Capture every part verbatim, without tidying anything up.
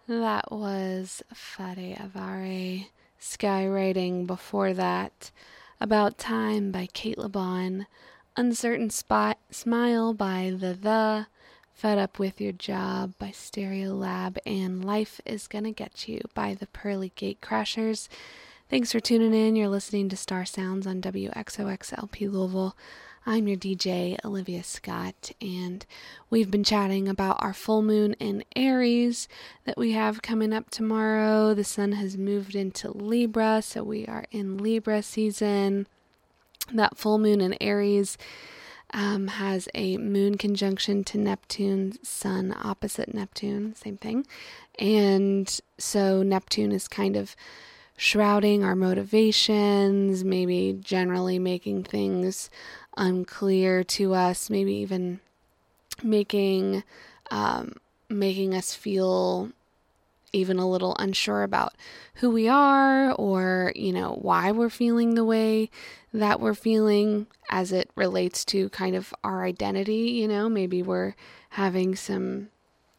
That was Fade Avare, Skywriting. Before that, About Time by Kate LeBon, Uncertain Spot, Smile by The The, Fed Up With Your Job by Stereolab, and Life Is Gonna Get You by the Pearly Gate Crashers. Thanks for tuning in. You're listening to Star Sounds on W X O X L P Louisville. I'm your D J, Olivia Scott, and we've been chatting about our full moon in Aries that we have coming up tomorrow. The sun has moved into Libra, so we are in Libra season. That full moon in Aries um, has a moon conjunction to Neptune, sun opposite Neptune, same thing. And so Neptune is kind of shrouding our motivations, maybe generally making things unclear to us, maybe even making um, making us feel even a little unsure about who we are, or, you know, why we're feeling the way that we're feeling as it relates to kind of our identity. You know, maybe we're having some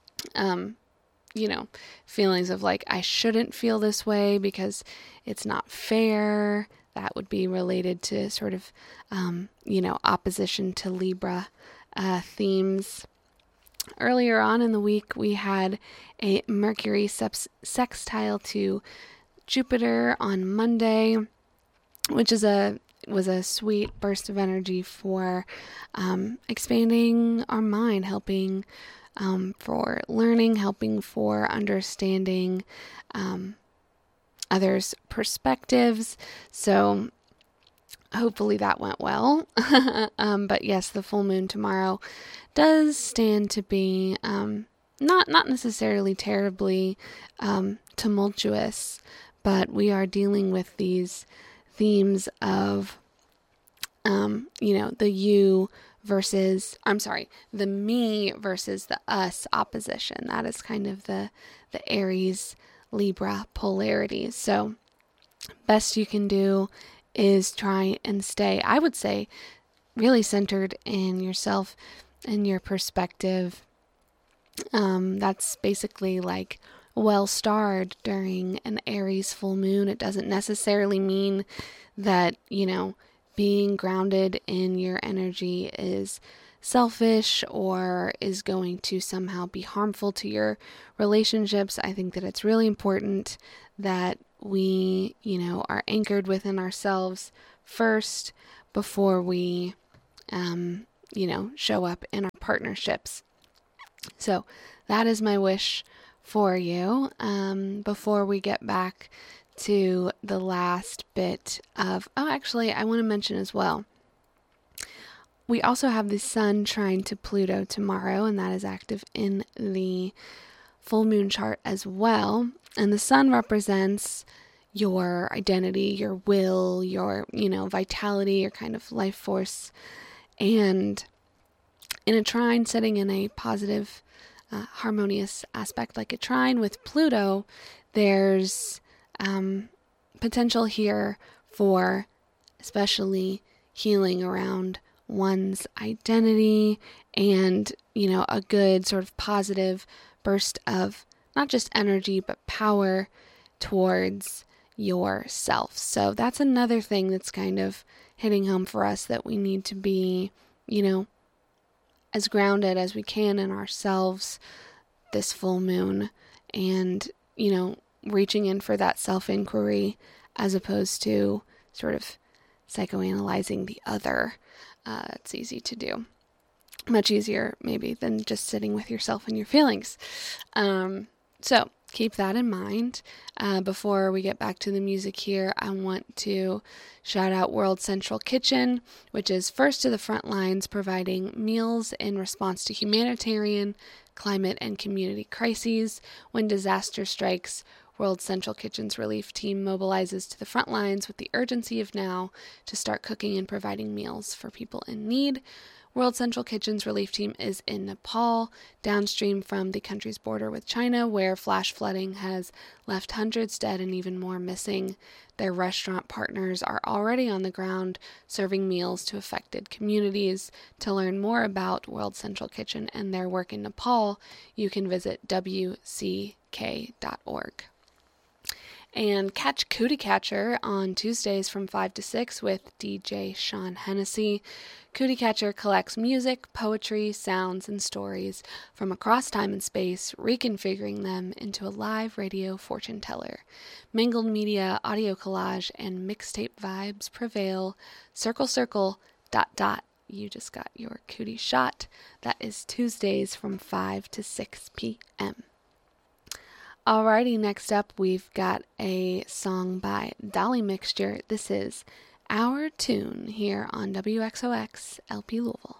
um you know, feelings of like, I shouldn't feel this way because it's not fair. That would be related to sort of, um, you know, opposition to Libra uh, themes. Earlier on in the week, we had a Mercury sex- sextile to Jupiter on Monday, which is a was a sweet burst of energy for um, expanding our mind, helping Um, for learning, helping for understanding um, others' perspectives. So hopefully that went well. um, but yes, the full moon tomorrow does stand to be um, not not necessarily terribly um, tumultuous, but we are dealing with these themes of, um, you know, the you versus, I'm sorry, the me versus the us opposition. That is kind of the, the Aries Libra polarity. So best you can do is try and stay, I would say, really centered in yourself and your perspective. Um, that's basically like well starred during an Aries full moon. It doesn't necessarily mean that, you know, being grounded in your energy is selfish or is going to somehow be harmful to your relationships. I think that it's really important that we, you know, are anchored within ourselves first before we, um, you know, show up in our partnerships. So that is my wish for you. Um, before we get back to the last bit of, oh, actually, I want to mention as well, we also have the sun trine to Pluto tomorrow, and that is active in the full moon chart as well. And the sun represents your identity, your will, your, you know, vitality, your kind of life force. And in a trine setting in a positive, uh, harmonious aspect like a trine with Pluto, there's Um, potential here for especially healing around one's identity and, you know, a good sort of positive burst of not just energy, but power towards yourself. So that's another thing that's kind of hitting home for us, that we need to be, you know, as grounded as we can in ourselves this full moon, and, you know, reaching in for that self-inquiry as opposed to sort of psychoanalyzing the other. Uh, it's easy to do. Much easier, maybe, than just sitting with yourself and your feelings. Um, so keep that in mind. Uh, before we get back to the music here, I want to shout out World Central Kitchen, which is first to the front lines providing meals in response to humanitarian, climate, and community crises. When disaster strikes, World Central Kitchen's relief team mobilizes to the front lines with the urgency of now to start cooking and providing meals for people in need. World Central Kitchen's relief team is in Nepal, downstream from the country's border with China, where flash flooding has left hundreds dead and even more missing. Their restaurant partners are already on the ground serving meals to affected communities. To learn more about World Central Kitchen and their work in Nepal, you can visit w c k dot org. And catch Cootie Catcher on Tuesdays from five to six with D J Sean Hennessy. Cootie Catcher collects music, poetry, sounds, and stories from across time and space, reconfiguring them into a live radio fortune teller. Mingled media, audio collage, and mixtape vibes prevail. Circle, circle, dot, dot. You just got your cootie shot. That is Tuesdays from five to six p.m. Alrighty, next up we've got a song by Dolly Mixture. This is Our Tune here on W X O X L P Louisville.